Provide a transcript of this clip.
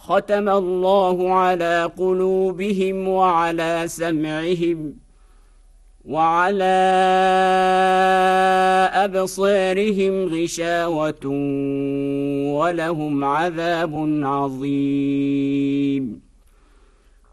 ختم الله على قلوبهم وعلى سمعهم وعلى أبصارهم غشاوة ولهم عذاب عظيم.